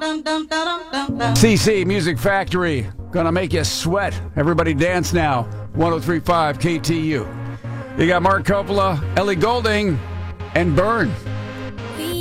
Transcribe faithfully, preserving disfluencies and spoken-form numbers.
C C Music Factory, gonna make you sweat. Everybody dance now. one oh three point five K T U. You got Mark Coppola, Ellie Goulding, and Burn.